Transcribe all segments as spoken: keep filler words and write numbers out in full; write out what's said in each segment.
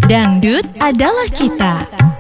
Dangdut adalah kita.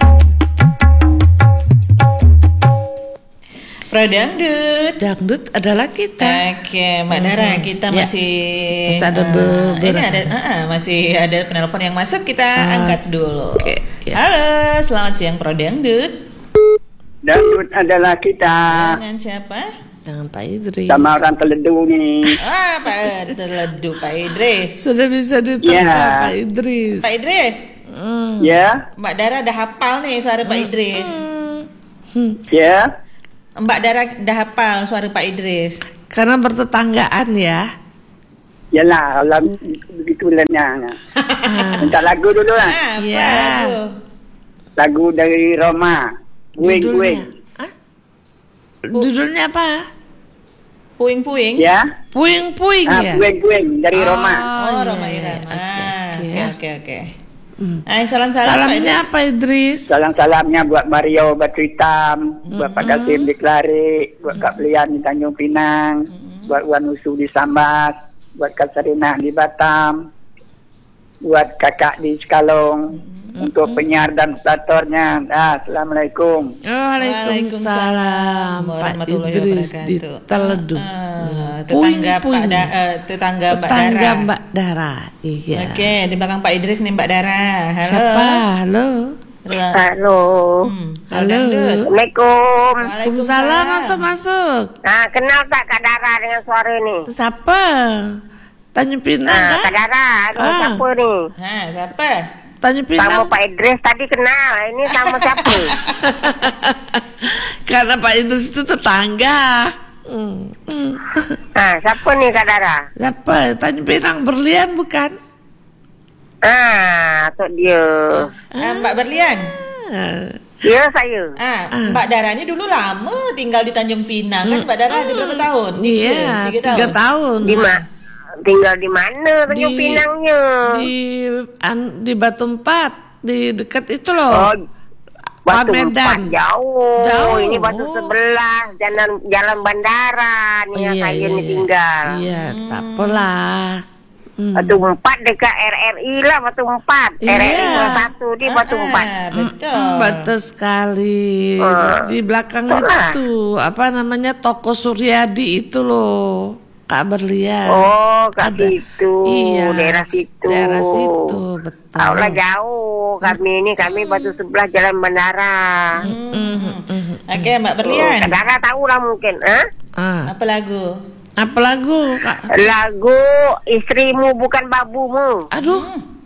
Pro Dangdut. Dangdut adalah kita. Oke, Mbak Dara, kita Ya. masih Masih ada uh, beberapa. ini ada uh, masih ada penelpon yang masuk, kita Ah, angkat dulu. oke, ya. Halo, selamat siang Pro Dangdut. Dangdut adalah kita. Dengan siapa? Dengan Pak Idris. Sama orang Teledu nih. Ah, Pak Teledu, Pak Idris. Sudah bisa ditebak Ya. Pak Idris. Pak Idris, Hmm. Ya, Mbak Dara udah hafal nih suara Pak Idris. ya. Mbak Dara udah hafal suara Pak Idris. Karena bertetanggaan ya. Yalah, kalau begitu lenya. Minta lagu dulu lah. Ah, apa Ya. lagu? Lagu dari Roma. Guing guing. Hah? Judulnya apa? Puing-puing. Ya. Puing-puing Ah, ya. guing guing dari Roma. Oh, iya, Roma iya. Irama. Oke, oke, Oke, ya. oke, oke. Hmm. Ay, salam-salam Pak Salamnya Idris. apa Idris? Salam-salamnya buat Mario Batu Hitam, buat Pak Kasim di Kelari, buat Kak Pelian di Tanjung Pinang, buat Wan Usu di Sambas, buat Kak Sarina di Batam, buat kakak di Sekalong, untuk penyiar dan operatornya. Ah, Assalamualaikum. Waalaikumsalam Pak warahmatullahi Idris di wabarakatuh. Teledug. Ah, tetangga Pak Puing-puing. da, eh, tetangga Mbak Tetangga Dara. Mbak Dara. Iya. Oke, di belakang Pak Idris nih Mbak Dara. Halo. Siapa? Halo. Halo. Halo. Hmm, Halo. Dangdut. Assalamualaikum. Waalaikumsalam. Masuk masuk. Nah, kenal tak Kak Dara dengan suara ini? Siapa? Tanjung Pinang Nah, Kak kan? Dara, ini Ah. siapa nih? Nah, siapa? Tanjung Sama Pinang. Pak Idris tadi kenal. Ini sama siapa? Karena Pak Idris itu tetangga. Hmm. Hmm. Nah, siapa nih Kak Dara? Siapa? Tanjung Pinang Berlian bukan? Ah, tu dia. Ah, Mbak Berlian. Ah. Dia saya. Ah, Mbak Dara ini dulu lama tinggal di Tanjung Pinang kan? Mbak Dara ada berapa tahun? Tiga, Iya, tiga tahun. tiga tahun. Di ma tinggal di mana Tanjung Di- Pinangnya? Di an, di Batu Empat, di dekat itu loh. Oh, Batu Pamedan. Empat jauh. Jauh. Ini Batu Sebelah, jalan jalan bandara nih yang saya nih tinggal. Iya, tak apalah. Hmm. Batu Empat dekat R R I lah, Batu Empat. Iya. R R I kelas satu di Batu Empat. Ah, betul. Hmm, betul sekali. Ah. Di belakang Ah. itu apa namanya toko Suryadi itu loh, Kak Berlian. Oh, kat Ada. situ. Iya, Daerah situ. Daerah situ, betul. Tahu lah jauh. Kami ini kami Batu Sebelah Jalan Bandara. Hmm, hmm, Oke, Mbak Oh, Berlian. Kak Dara tahu lah mungkin. Eh? Ah. Apa lagu? Apa lagu, Kak? Lagu Istrimu Bukan Babumu. Aduh,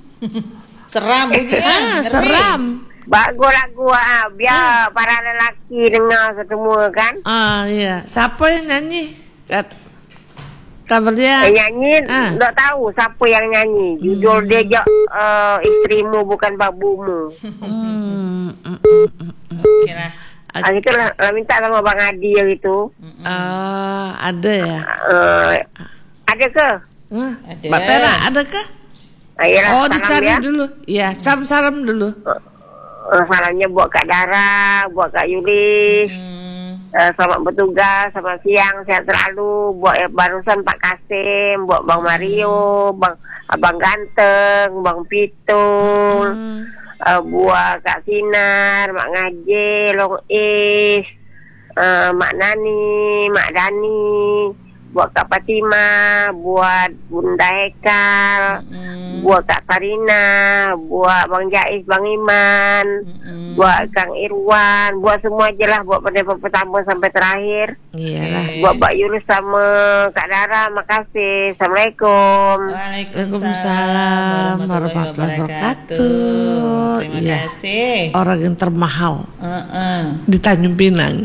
Seram bunyinya. ah, ngeri. seram. Bagus lagu ah, biar para lelaki dengar semua kan. Ah, iya. Siapa yang nyanyi? Kak, Kak Eh, Berlian. nyanyi Ah. tak tahu siapa yang nyanyi. Judul dia je uh, Istrimu Bukan Babumu. Hmm, mm, mm, mm. Oke lah. Ah, itu lah, lah minta sama Bang Adi yang itu. Ah, ada ya. Uh, ada ke? Hah? Ada. Mbak Pera, adakah? Ah, yalah, Oh, salam dicari ya. dulu. Iya, cam salam dulu. Uh, salamnya buat Kak Dara, buat Kak Yuli. Hmm. Uh, selamat bertugas, selamat siang, sehat selalu. Buat yang barusan Pak Kasim, buat Bang Mario, Bang Abang Ganteng, Bang Pitul. Hmm. Uh, buat Kak Sinar, Mak Ngaje, Long Is, uh, Mak Nani, Mak Dani, buat Kak Fatima, buat Bunda Hekal, Hmm. buat Kak Sarina, buat Bang Jais, Bang Iman, Hmm. buat Kang Irwan, buat semua je lah, buat pendengar pertama sampai terakhir. Iyalah. Oke. Buat Mbak Yunus sama Kak Dara, makasih. Assalamualaikum. Waalaikumsalam warahmatullahi wabarakatuh. Terima Iya. kasih. Orang yang termahal Heeh. di Tanjung Pinang.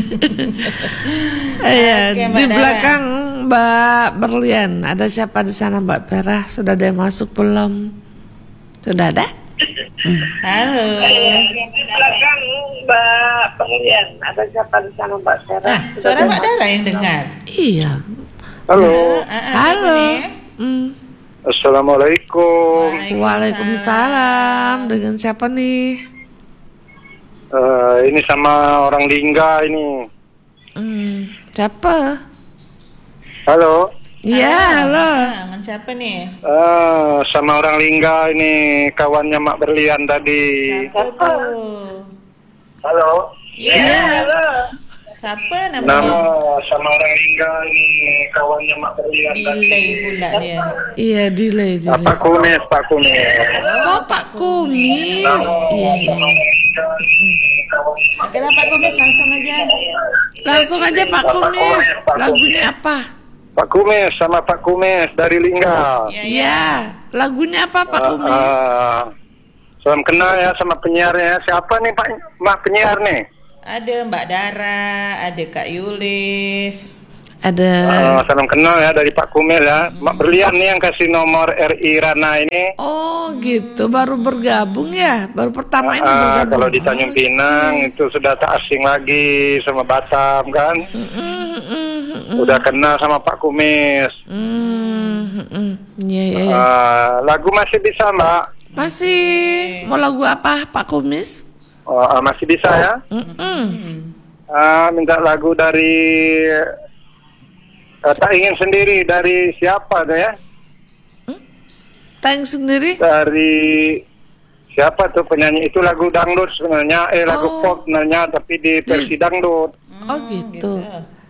Iya, Oke, Mbak di Dara. belakang Mbak Berlian. Ada siapa di sana, Mbak Pera? Sudah ada yang masuk belum? Sudah ada? Halo. Belakang Mbak Penglian, ada siapa di sana Mbak Sarah? Ah, suara Mbak Dara yang dengar. Iya. Halo. Ah, ah, siapa Halo. nih? Hmm. Assalamualaikum. Waalaikumsalam. Dengan siapa nih? Eh, ini sama orang Lingga ini. Hmm. Siapa? Halo. Iya, halo. Ah, dengan siapa nih? Ah, sama orang Lingga ini, kawannya Mak Berlian tadi. Siapa tuh? Halo. Iya. Siapa namanya? Nama sama orang Lingga ini, kawannya Mak Berlian tadi. Delay pula dia. Iya, delay, Ah, delay. Pak Kumis, Pak Kumis. Oh, Pak Kumis. Iya, iya. Oke lah Pak Kumis, langsung aja. Langsung aja Pak Kumis. Lagunya apa? Pak Kumis sama Pak Kumis dari Lingga. Iya, iya. Iya, lagunya apa Pak Ah, Kumis? ah. Salam kenal ya sama penyiarnya. Siapa nih Pak Mak penyiar nih? Ada Mbak Dara, ada Kak Yulis. Ada. Ah, salam kenal ya dari Pak Kumis ya. Mak Berlian nih yang kasih nomor R I Rana ini. Oh, gitu. Baru bergabung ya? Baru pertama ini Ah, bergabung. kalau di Tanjung Pinang itu sudah tak asing lagi sama Batam kan. Mm, mm, mm, Udah kenal sama Pak Kumis. mm, mm. Iya, iya, iya. Ah, lagu masih bisa Mbak? Masih mau lagu apa Pak Kumis? Oh, ah, masih bisa ya? Mm-mm. Ah, minta lagu dari ah, Tak Ingin Sendiri dari siapa tuh ya? Tang sendiri? Dari siapa tuh penyanyi itu, lagu dangdut sebenarnya, eh lagu Oh. pop sebenarnya tapi di versi dangdut. Oh, gitu.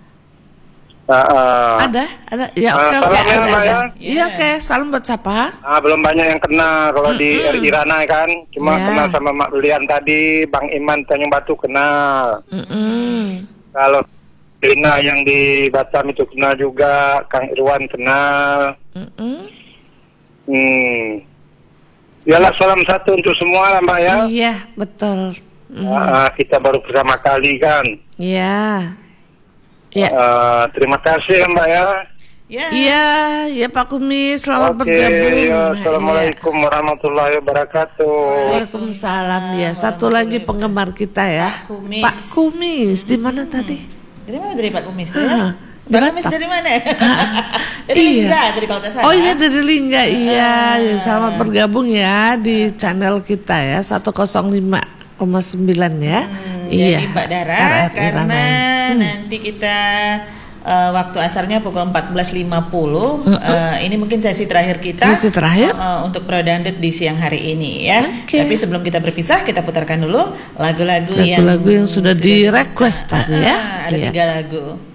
Ah, ah. Ada, ada. Ya, Ah, oke, oke. salam ya, ada, Mbak, ada. ya. Iya, oke. Salam buat siapa? Ah, belum banyak yang kenal kalau di R I Rana kan, cuma Ya. kenal sama Mak Berlian tadi, Bang Iman Tanjung Batu kenal. Mm-mm. Kalau Lina yang di Batam itu kenal juga, Kang Irwan kenal. Mm-mm. Hmm. Yalah, salam satu untuk semua lah Mbak ya. Iya, betul. Mm. Ah, kita baru pertama kali kan. Iya. Ya. Ah, terima kasih ya Mbak ya. Ya. Iya, ya Pak Kumis, selamat Oke, bergabung. ya, Nah, Assalamualaikum warahmatullahi iya. wabarakatuh. Waalaikumsalam ya. Satu lagi penggemar kita ya. Pak Kumis. Pak Kumis, di mana tadi? Dari mana dari Pak Kumis? Ah, Ya? di Pak Kumis Batam. dari mana? Dari Iya. Lingga tadi kalau tak salah. Oh iya dari Lingga, iya. Ya, selamat bergabung ya di channel kita ya seratus lima koma sembilan ya. Hmm, Iya. Jadi Mbak Dara, R F I karena Rana. nanti kita uh, waktu asarnya pukul empat belas lima puluh. Uh, ini mungkin sesi terakhir kita. Sesi terakhir? uh, untuk Pro Dangdut di siang hari ini ya. Oke. Tapi sebelum kita berpisah, kita putarkan dulu lagu-lagu yang Lagu-lagu yang sudah di request tadi ya. Ah, ada Iya. tiga lagu.